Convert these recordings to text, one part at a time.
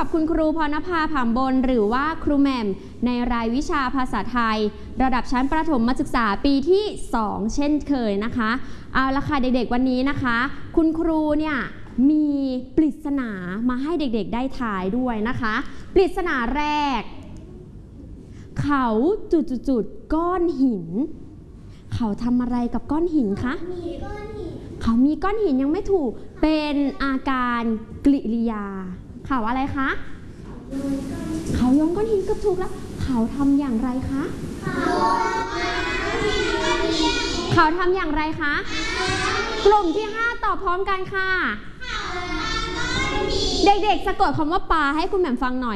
กับคุณครูพรณภาผามบนหรือว่าครูแหม่มในรายวิชาภาษาไทยระดับชั้นประถมศึกษาปีที่2เช่นเคยนะคะเอาละค่ะเด็กๆวันนี้นะคะคุณครูเนี่ยมีปริศนามาให้เด็กๆได้ทายด้วยนะคะปริศนาแรกเขาจุดๆก้อนหินเขาทำอะไรกับก้อนหินคะเขามีก้อนหินยังไม่ถูกเป็นอาการกริยาเขาอะไรคะเขาโยนก้อนหินก็ถูกแล้วเขาทำอย่างไรคะเขาทำอย่างไรคะกลุ่มที่5ตอบพร้อมกันค่ะเด็กๆสะกดคำว่าปลาให้คุณแหม่มฟังหน่อย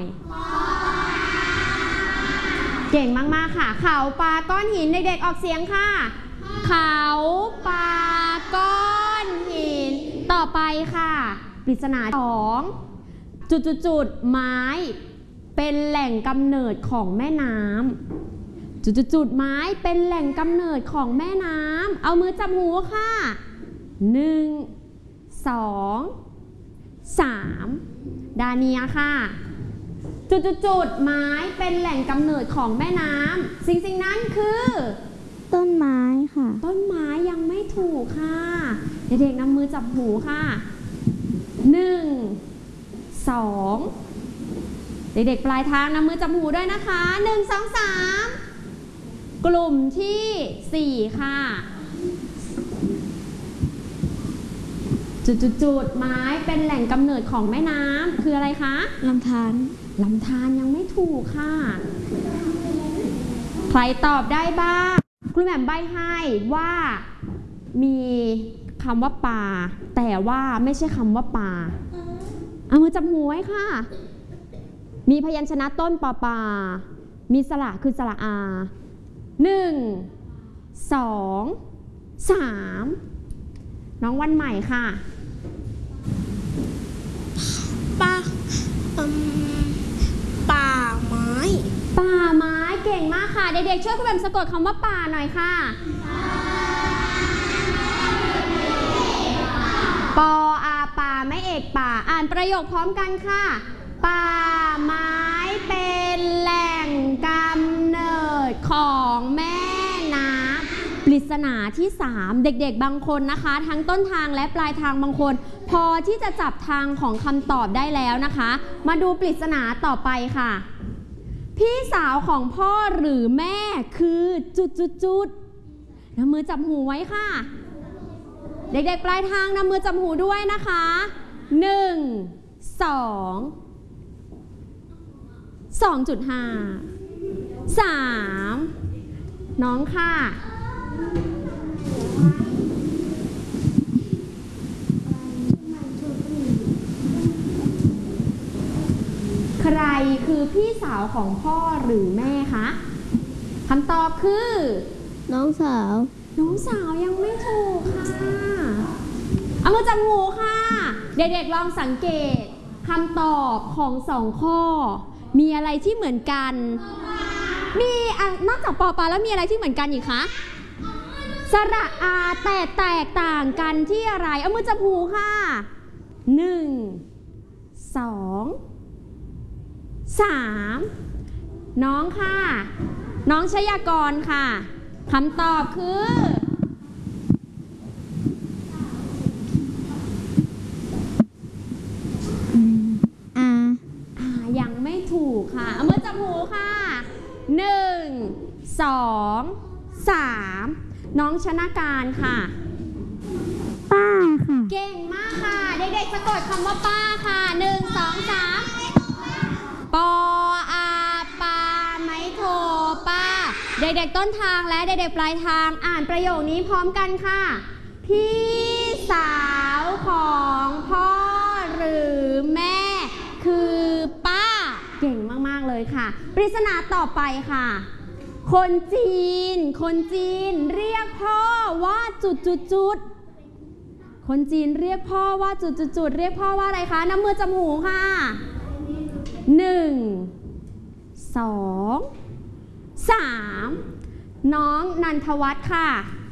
เก่งมากๆค่ะเขาปลาก้อนหินเด็กๆออกเสียงค่ะเขาปลาก้อนหินต่อไปค่ะปริศนา2จุดๆไม้เป็นแหล่งกำเนิดของแม่น้ำจุดๆไม้เป็นแหล่งกำเนิดของแม่น้ำเอามือจับหูค่ะ1 2 3ดาเนียค่ะจุดๆไม้เป็นแหล่งกำเนิดของแม่น้ำสิ่งนั้นคือต้นไม้ค่ะต้นไม้ยังไม่ถูกค่ะเด็กๆนำมือจับหูค่ะ1 2เด็กๆปลายทางนำมือจับหูด้วยนะคะ1 2 3กลุ่มที่4ค่ะจุดๆไม้เป็นแหล่งกำเนิดของแม่น้ำคืออะไรคะลำธารยังไม่ถูกค่ะใครตอบได้บ้างครูแหม่มใบ้ให้ว่ามีคำว่าปลาแต่ว่าไม่ใช่คำว่าปลาเอามือจับหูไว้ค่ะมีพยัญชนะต้นปอปามีสระคือสระอา1 2 3น้องวันใหม่ค่ะป่าไม้เก่งมากค่ะเด็กๆช่วยคุณแหม่มสะกดคำว่าป่าหน่อยค่ะปออาป่าไม่เอกป่าอ่านประโยคพร้อมกันค่ะป่าไม้เป็นแหล่งกำเนิดของแม่น้ำปริศนาที่3เด็กๆบางคนนะคะทั้งต้นทางและปลายทางบางคนพอที่จะจับทางของคำตอบได้แล้วนะคะมาดูปริศนาต่อไปค่ะพี่สาวของพ่อหรือแม่คือจุดนำมือจับหูไว้ค่ะเด็กๆปลายทางนำมือจับหูด้วยนะคะ1 2 2.5 3น้องค่ะใครคือพี่สาวของพ่อหรือแม่คะคำตอบคือน้องสาวยังไม่ถูกค่ะเอามือจับหูค่ะเด็กๆลองสังเกตคำตอบของ2ข้อมีอะไรที่เหมือนกันมีนอกจากปอปลาแล้วมีอะไรที่เหมือนกันอีกคะสระอาแต่แตกต่างกันที่อะไรเอามือจับหูค่ะ1 2 3น้องค่ะน้องชยากรค่ะคำตอบคือยังไม่ถูกค่ะเอามือจับหูค่ะ1 2 3น้องชนะการค่ะป้าค่ะเก่งมากค่ะเด็กๆสะกดคำว่าป้าค่ะ1 2 3ปออาปาไม้โทป้าเด็กๆต้นทางและเด็กๆปลายทางอ่านประโยคนี้พร้อมกันค่ะพี่สาวของพ่อหรือแม่คือป้าเก่งมากๆเลยค่ะปริศนาต่อไปค่ะคนจีนเรียกพ่อว่าจุดคนจีนเรียกพ่อว่าจุดเรียกพ่อว่าอะไรคะน้ำมือจับหูค่ะ1 2 3น้องนันทวัฒน์ค่ะ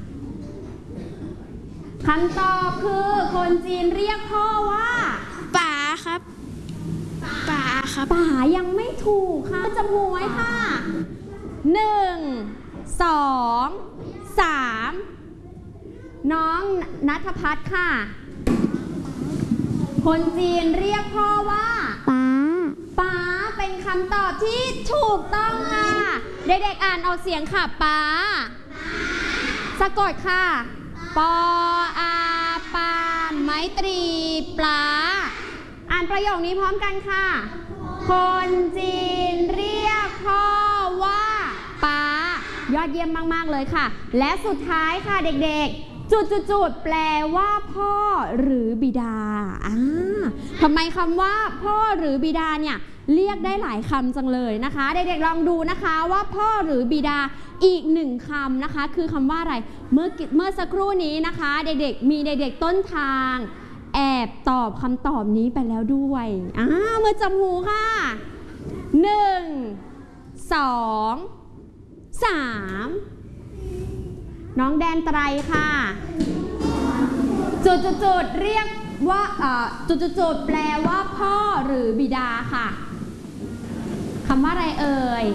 คำตอบคือคนจีนเรียกพ่อว่าป๋าครับป๋าครับป่ายังไม่ถูกค่ะจำไว้ค่ะ1 2 3น้องณัฐพัฒน์ค่ะคนจีนเรียกพ่อว่าป๊าป๊าเป็นคำตอบที่ถูกต้องค่ะเด็กๆอ่านออกเสียงค่ะป๊าสะกดค่ะปออาปาไมตรีปลาอ่านประโยคนี้พร้อมกันค่ะคนจีนเรียกพ่อว่าป๊ายอดเยี่ยมมากๆเลยค่ะและสุดท้ายค่ะเด็กๆจุดแปลว่าพ่อหรือบิดาทำไมคำว่าพ่อหรือบิดาเนี่ยเรียกได้หลายคำจังเลยนะคะเด็กๆลองดูนะคะว่าพ่อหรือบิดาอีกหนึ่งคำนะคะคือคำว่าอะไรเมื่อสักครู่นี้นะคะเด็กๆมีเด็กๆต้นทางแอบตอบคำตอบนี้ไปแล้วด้วยมือจับหูค่ะ1 2 3น้องแดนไตรค่ะจุดเรียกว่าจุดแปลว่าพ่อหรือบิดาค่ะคำว่าอะไรเอ่ย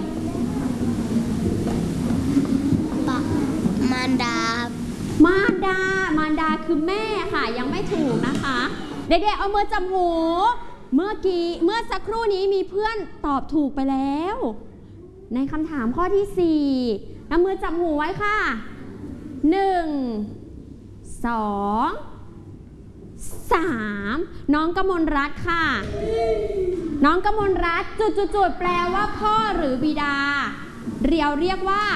มารดามารดาคือแม่ค่ะยังไม่ถูกนะคะเด็กๆเอามือจับหูเมื่อสักครู่นี้มีเพื่อนตอบถูกไปแล้วในคำถามข้อที่4เอามือจับหูไว้ค่ะ1 2 3น้องกมลรัตน์ค่ะน้องกมลรัตน์จุดแปลว่าพ่อหรือบิดาเรียกว่า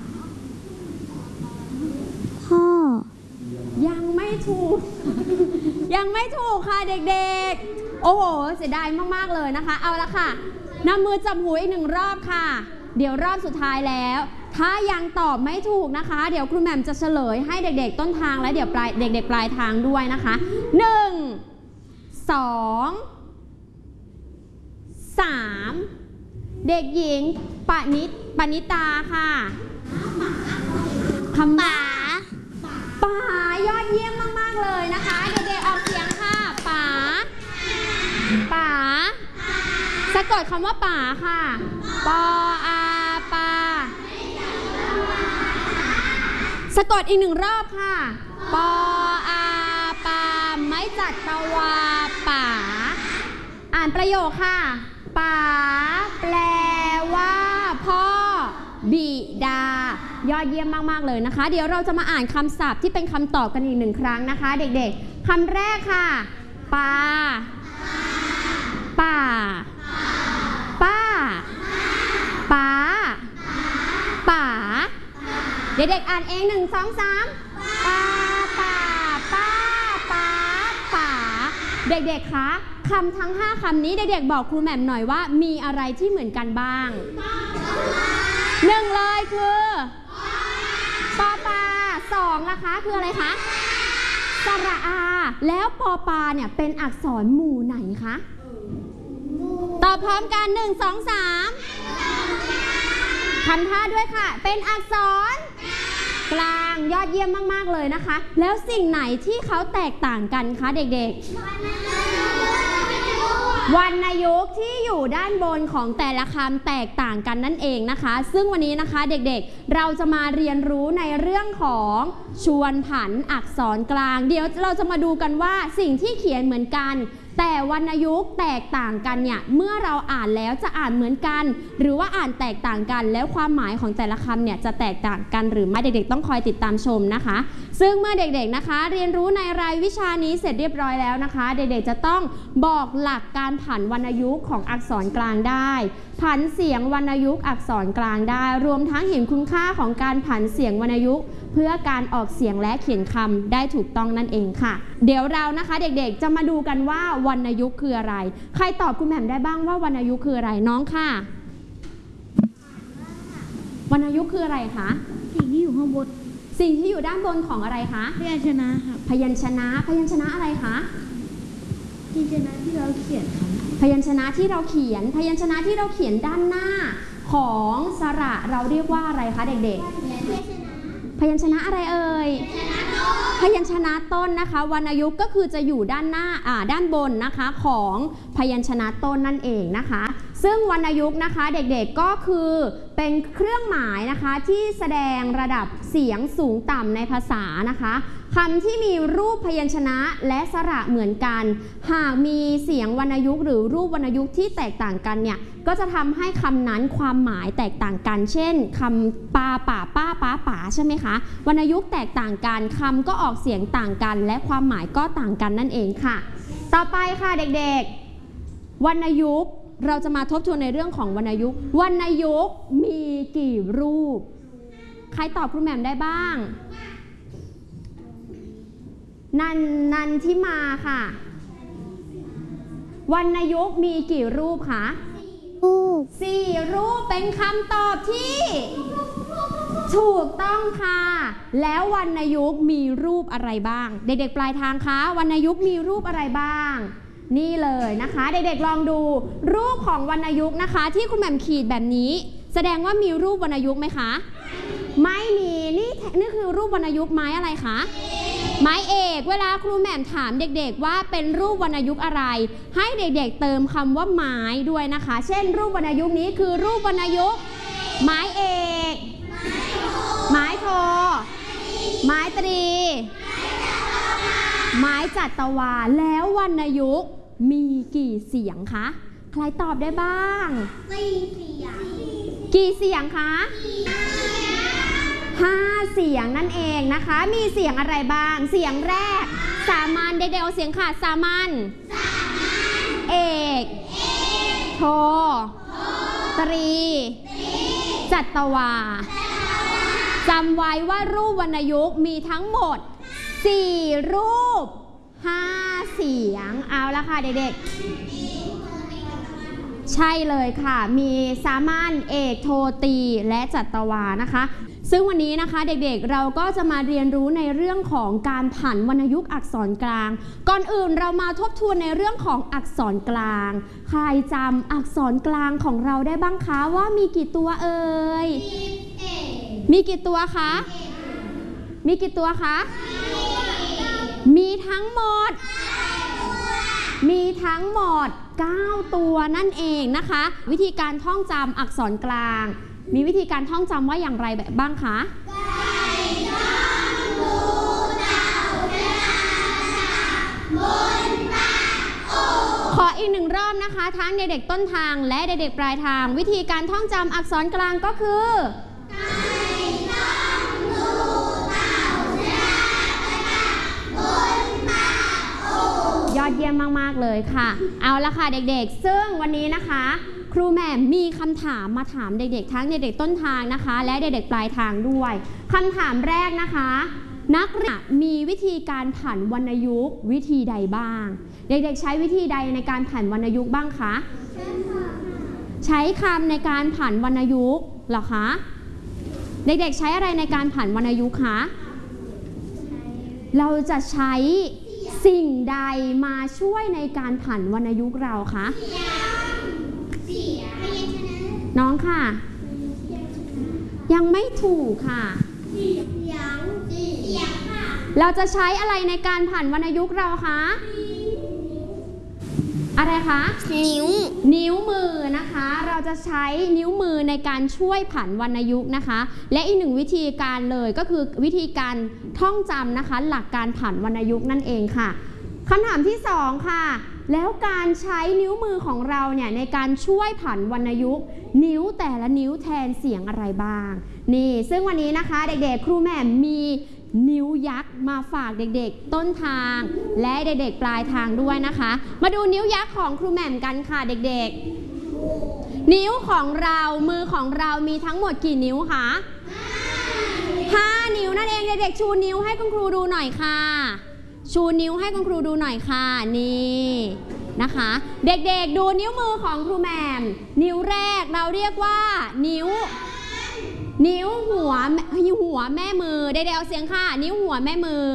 พ่อยังไม่ถูก ยังไม่ถูกค่ะเด็กๆโอ้โหเสียดายมากๆเลยนะคะเอาละค่ะนำมือจับหูอีก1 รอบค่ะเดี๋ยวรอบสุดท้ายแล้วถ้ายังตอบไม่ถูกนะคะเดี๋ยวครูแหม่มจะเฉลยให้เด็กๆต้นทางและเดี๋ยวเด็กๆปลายทางด้วยนะคะ1 2 3เด็กหญิงปณิตาค่ะคำว่าป๋ายอดเยี่ยมมากๆเลยนะคะเด็กๆออกเสียงค่ะป๋าสะกดคำว่าป๋าค่ะปออาปาสะกดอีก1 รอบค่ะปออาปาไม้จัดปวาป๋าอ่านประโยคค่ะป๋าแปลว่าพ่อบิดายอดเยี่ยมมากๆเลยนะคะเดี๋ยวเราจะมาอ่านคำศัพท์ที่เป็นคำตอบกันอีก1 ครั้งนะคะเด็กๆคำแรกค่ะป่าป้าป๋าเด็กๆอ่านเอง1 2 3ป๋าเด็กๆคะคำทั้ง5คำนี้เด็กๆบอกครูแหม่มหน่อยว่ามีอะไรที่เหมือนกันบ้าง1เลยคือปอปา2ล่ะคะคืออะไรคะสระอาแล้วปอปาเนี่ยเป็นอักษรหมู่ไหนคะตอบพร้อมกัน1 2 3ทำท่าด้วยค่ะเป็นอักษรกลางยอดเยี่ยมมากๆเลยนะคะแล้วสิ่งไหนที่เขาแตกต่างกันคะเด็กๆวรรณยุกต์ที่อยู่ด้านบนของแต่ละคำแตกต่างกันนั่นเองนะคะซึ่งวันนี้นะคะเด็กๆเราจะมาเรียนรู้ในเรื่องของชวนผันอักษรกลางเดี๋ยวเราจะมาดูกันว่าสิ่งที่เขียนเหมือนกันแต่วรรณยุกต์แตกต่างกันเนี่ยเมื่อเราอ่านแล้วจะอ่านเหมือนกันหรือว่าอ่านแตกต่างกันแล้วความหมายของแต่ละคำเนี่ยจะแตกต่างกันหรือไม่เด็กๆต้องคอยติดตามชมนะคะซึ่งเมื่อเด็กๆนะคะเรียนรู้ในรายวิชานี้เสร็จเรียบร้อยแล้วนะคะเด็กๆจะต้องบอกหลักการผันวรรณยุกต์ของอักษรกลางได้ผันเสียงวรรณยุกต์อักษรกลางได้รวมทั้งเห็นคุณค่าของการผันเสียงวรรณยุกต์เพื่อการออกเสียงและเขียนคำได้ถูกต้องนั่นเองค่ะเดี๋ยวเรานะคะเด็กๆจะมาดูกันว่าวรรณยุกต์คืออะไรใครตอบคุณแหม่มได้บ้างว่าวรรณยุกต์คืออะไรน้องค่ะวรรณยุกต์คืออะไรคะสิ่งที่อยู่ข้างบนสิ่งที่อยู่ด้านบนของอะไรคะพยัญชนะครับพยัญชนะอะไรคะพยัญชนะที่เราเขียนครับพยัญชนะที่เราเขียนพยัญชนะที่เราเขียนด้านหน้าของสระเราเรียกว่าอะไรคะเด็กๆพยัญชนะอะไรเอ่ยพยัญชนะต้นนะคะวรรณยุกต์ก็คือจะอยู่ด้านหน้าด้านบนนะคะของพยัญชนะต้นนั่นเองนะคะซึ่งวรรณยุกต์นะคะเด็กๆก็คือเป็นเครื่องหมายนะคะที่แสดงระดับเสียงสูงต่ำในภาษานะคะคำที่มีรูปพยัญชนะและสระเหมือนกันหากมีเสียงวรรณยุกต์หรือรูปวรรณยุกต์ที่แตกต่างกันเนี่ยก็จะทำให้คำนั้นความหมายแตกต่างกันเช่นคำปาป่าป้าป้าป๋าใช่ไหมคะวรรณยุกต์แตกต่างกันคำก็ออกเสียงต่างกันและความหมายก็ต่างกันนั่นเองค่ะต่อไปค่ะเด็กๆวรรณยุกต์เราจะมาทบทวนในเรื่องของวรรณยุกต์วรรณยุกต์มีกี่รูปใครตอบครูแหม่มได้บ้างนันทิมาค่ะวรรณยุกต์มีกี่รูปคะ4 รูปเป็นคำตอบที่ถูกต้องค่ะแล้ววรรณยุกต์มีรูปอะไรบ้างเด็กๆปลายทางคะวรรณยุกต์มีรูปอะไรบ้างนี่เลยนะคะเด็กๆลองดูรูปของวรรณยุกต์นะคะที่คุณแหม่มขีดแบบนี้แสดงว่ามีรูปวรรณยุกต์ไหมคะไม่มีนี่คือรูปวรรณยุกต์ไม้อะไรคะไม้เอกเวลาครูแหม่มถามเด็กๆว่าเป็นรูปวรรณยุกต์อะไรให้เด็กๆเติมคำว่าไม้ด้วยนะคะเช่นรูปวรรณยุกต์นี้คือรูปวรรณยุกต์ไม้เอกไม้โทไม้ตรีไม้จัตวาแล้ววรรณยุกต์มีกี่เสียงคะใครตอบได้บ้าง4 เสียงกี่เสียงคะ5 เสียงนั่นเองนะคะมีเสียงอะไรบ้างเสียงแรกสามัญเด็กๆเอาเสียงขาดสามัญเอกโทตรีจัตวาจำไว้ว่ารูปวรรณยุกต์มีทั้งหมด4 รูป5 เสียงเอาละค่ะเด็กๆใช่เลยค่ะมีสามัญเอกโทตรีและจัตวานะคะซึ่งวันนี้นะคะเด็กๆเราก็จะมาเรียนรู้ในเรื่องของการผันวรรณยุกต์อักษรกลางก่อนอื่นเรามาทบทวนในเรื่องของอักษรกลางใครจำอักษรกลางของเราได้บ้างคะว่ามีกี่ตัวเอ่ยมีกี่ตัวคะมีกี่ตัวคะมีทั้งหมด9 ตัวนั่นเองนะคะวิธีการท่องจำอักษรกลางมีวิธีการท่องจำว่าอย่างไรแบบบ้างคะขออีก1 รอบนะคะทั้งเด็กๆต้นทางและเด็กๆปลายทางวิธีการท่องจำอักษรกลางก็คือยอดเยี่ยมมากๆเลยค่ะเอาละค่ะเด็กๆซึ่งวันนี้นะคะครูแหม่มมีคำถามมาถามเด็กๆทั้งเด็กๆต้นทางนะคะและเด็กๆปลายทางด้วยคำถามแรกนะคะนักเรียนมีวิธีการผันวรรณยุกต์วิธีใดบ้างเด็กๆใช้วิธีใดในการผันวรรณยุกต์บ้างคะใช้คำในการผันวรรณยุกต์เหรอคะเด็กๆใช้อะไรในการผันวรรณยุกต์คะเราจะใช้สิ่งใดมาช่วยในการผันวรรณยุกต์เราคะน้องค่ะยังไม่ถูกค่ะเราจะใช้อะไรในการผันวรรณยุกต์เราคะอะไรคะนิ้วมือนะคะเราจะใช้นิ้วมือในการช่วยผันวรรณยุกต์นะคะและอีก1 วิธีการเลยก็คือวิธีการท่องจำนะคะหลักการผันวรรณยุกต์นั่นเองค่ะคำถามที่2ค่ะแล้วการใช้นิ้วมือของเราเนี่ยในการช่วยผันวรรณยุกต์นิ้วแต่ละนิ้วแทนเสียงอะไรบ้างนี่ซึ่งวันนี้นะคะเด็กๆครูแหม่มมีนิ้วยักษ์มาฝากเด็กๆต้นทางและเด็กๆปลายทางด้วยนะคะมาดูนิ้วยักษ์ของครูแหม่มกันค่ะเด็กๆนิ้วของเรามือของเรามีทั้งหมดกี่นิ้วคะ5 นิ้วนั่นเองเด็กๆชูนิ้วให้คุณครูดูหน่อยค่ะชูนิ้วให้คุณครูดูหน่อยค่ะนี่นะคะเด็กๆดูนิ้วมือของครูแหม่มนิ้วแรกเราเรียกว่านิ้วหัวแม่มือเด็กๆเอาเสียงค่ะนิ้วหัวแม่มือ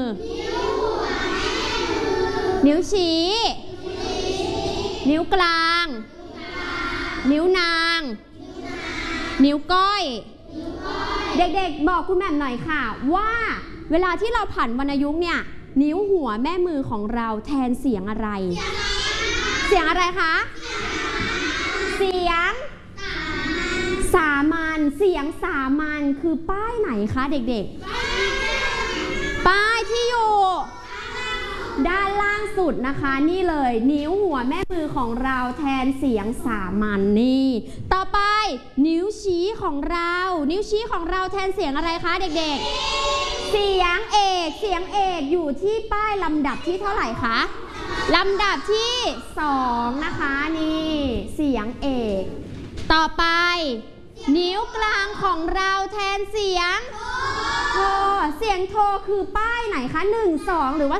นิ้วชี้นิ้วกลางนิ้วนางนิ้วก้อยเด็กๆบอกคุณแหม่มหน่อยค่ะว่าเวลาที่เราผันวรรณยุกต์เนี่ยนิ้วหัวแม่มือของเราแทนเสียงอะไรเสียงอะไรคะเสียงสามัญเสียงสามัญคือป้ายไหนคะเด็กๆป้ายที่อยู่ด้านล่างสุดนะคะนี่เลยนิ้วหัวแม่มือของเราแทนเสียงสามัญนี่ต่อไปนิ้วชี้ของเรานิ้วชี้ของเราแทนเสียงอะไรคะเด็กๆเสียงเอกเสียงเอกอยู่ที่ป้ายลำดับที่เท่าไหร่คะลำดับที่2นะคะนี่เสียงเอกต่อไปนิ้วกลางของเราแทนเสียงโทเสียงโทคือป้ายไหนคะ1 2หรือว่า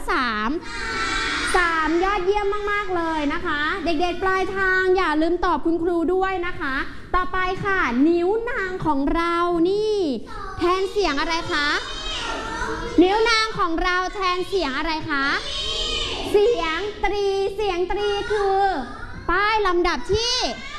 3ยอดเยี่ยมมากๆเลยนะคะเด็กๆปลายทางอย่าลืมตอบคุณครูด้วยนะคะต่อไปค่ะนิ้วนางของเรานี่แทนเสียงอะไรคะนิ้วนางของเราแทนเสียงอะไรคะเสียงตรีเสียงตรีคือป้ายลำดับที่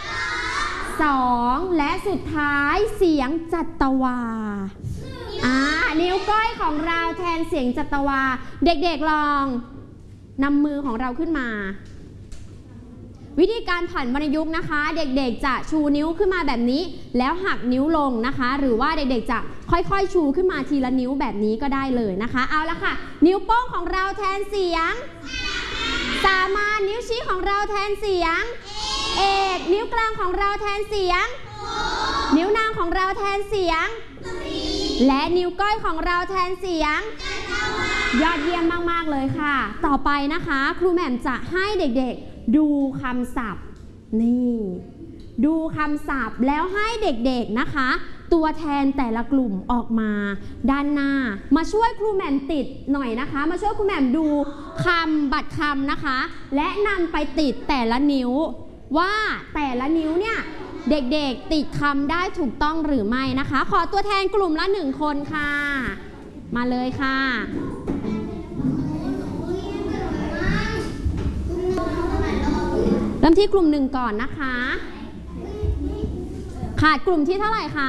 2และสุดท้ายเสียงจัตวานิ้วก้อยของเราแทนเสียงจัตวาเด็กๆลองนำมือของเราขึ้นมาวิธีการผันวรรณยุกต์นะคะเด็กๆจะชูนิ้วขึ้นมาแบบนี้แล้วหักนิ้วลงนะคะหรือว่าเด็กๆจะค่อยๆชูขึ้นมาทีละนิ้วแบบนี้ก็ได้เลยนะคะเอาละค่ะนิ้วโป้งของเราแทนเสียงสามัญนิ้วชี้ของเราแทนเสียงเอกนิ้วกลางของเราแทนเสียงนิ้วนางของเราแทนเสียงและนิ้วก้อยของเราแทนเสียงยอดเยี่ยมมากๆเลยค่ะต่อไปนะคะครูแหม่มจะให้เด็กๆดูคำศัพท์นี่ดูคำศัพท์แล้วให้เด็กๆนะคะตัวแทนแต่ละกลุ่มออกมาด้านหน้ามาช่วยครูแหม่มติดหน่อยนะคะมาช่วยครูแหม่มดูคำบัตรคำนะคะและนำไปติดแต่ละนิ้วว่าแต่ละนิ้วเนี่ยเด็กๆติดคำได้ถูกต้องหรือไม่นะคะขอตัวแทนกลุ่มละ1คนค่ะมาเลยค่ะเริ่มที่กลุ่ม1ก่อนนะคะขาดกลุ่มที่เท่าไหร่คะ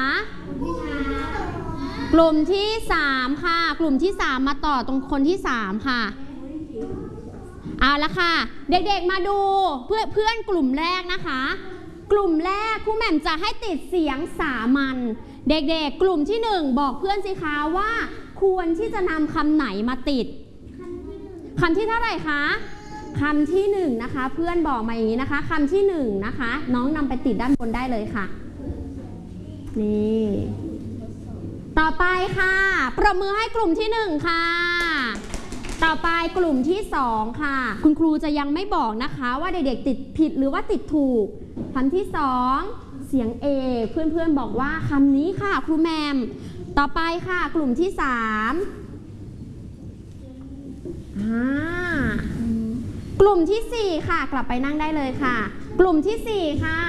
กลุ่มที่3ค่ะกลุ่มที่3มาต่อตรงคนที่3ค่ะเอาละค่ะเด็กๆมาดูเพื่อนกลุ่มแรกนะคะกลุ่มแรกครูแหม่มจะให้ติดเสียงสามัญเด็กๆกลุ่มที่1บอกเพื่อนสิคะว่าควรที่จะนำคำไหนมาติดคำที่เท่าไหร่คะคำที่1นะคะเพื่อนบอกมาอย่างนี้นะคะคำที่1นะคะน้องนำไปติดด้านบนได้เลยค่ะนี่ต่อไปค่ะปรบมือให้กลุ่มที่1ค่ะต่อไปกลุ่มที่2ค่ะคุณครูจะยังไม่บอกนะคะว่าเด็กๆติดผิดหรือว่าติดถูกคำที่2เสียงเอกเพื่อนๆบอกว่าคำนี้ค่ะครูแมมต่อไปค่ะกลุ่มที่3กลุ่มที่4ค่ะกลับไปนั่งได้เลยค่ะกลุ่มที่4ค่ะ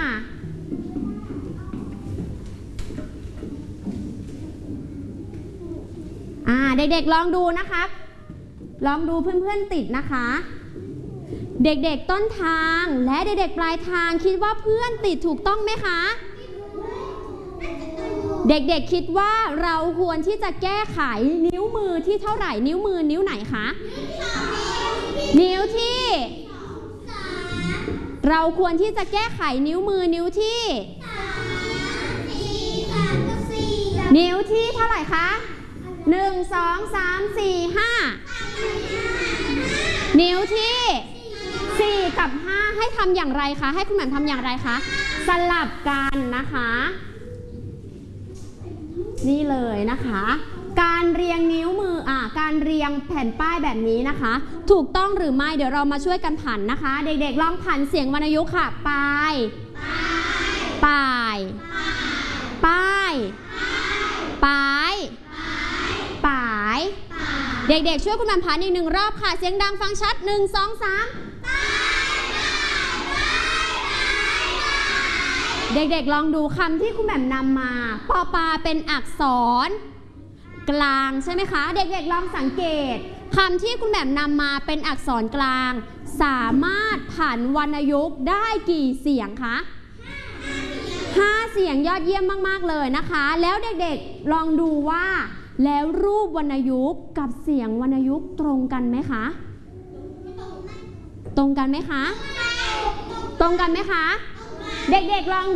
เด็กๆลองดูนะคะลองดูเพื่อนๆติดนะคะเด็กๆต้นทางและเด็กๆปลายทางคิดว่าเพื่อนติดถูกต้องไหมคะเด็กๆคิดว่าเราควรที่จะแก้ไขนิ้วมือที่เท่าไหร่นิ้วมือนิ้วไหนคะนิ้วที่เราควรที่จะแก้ไขนิ้วมือนิ้วที่นิ้วที่เท่าไหร่คะ1 2 3 4 5นิ้วที่4กับ5ให้ทำอย่างไรคะให้คุณแหม่มทำอย่างไรคะสลับกันนะคะนี่เลยนะคะการเรียงนิ้วมือการเรียงแผ่นป้ายแบบนี้นะคะถูกต้องหรือไม่เดี๋ยวเรามาช่วยกันผันนะคะเด็กๆลองผันเสียงวรรณยุกต์ค่ะปลายปลายปลายปลายปลายเด็กๆช่วยคุณแหม่มผันอีก1รอบค่ะเสียงดังฟังชัด1 2 3เด็กๆลองดูคำที่คุณแหม่มนำมาปอปาเป็นอักษรกลางใช่ไหมคะเด็กๆลองสังเกตคำที่คุณแหม่มนำมาเป็นอักษรกลางสามารถผันวรรณยุกต์ได้กี่เสียงคะ5 เสียงยอดเยี่ยมมากๆเลยนะคะแล้วเด็กๆลองดูว่าแล้วรูปวรรณยุกต์กับเสียงวรรณยุกต์ตรงกันไหมคะตรงกันไหมคะตรงกันไหมคะเด็กๆลอง